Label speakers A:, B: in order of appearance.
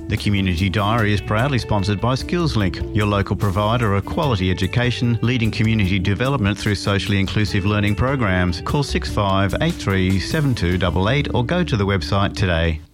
A: The Community Diary is proudly sponsored by SkillsLink, your local provider of quality education, leading community development through socially inclusive learning programs. Call 6583 7288 or go to the website today.